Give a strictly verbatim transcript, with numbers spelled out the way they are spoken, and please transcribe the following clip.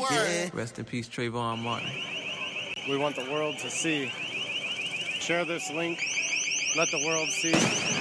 Yeah. Rest in peace, Trayvon Martin. We want the world to see. Share this link. Let the world see.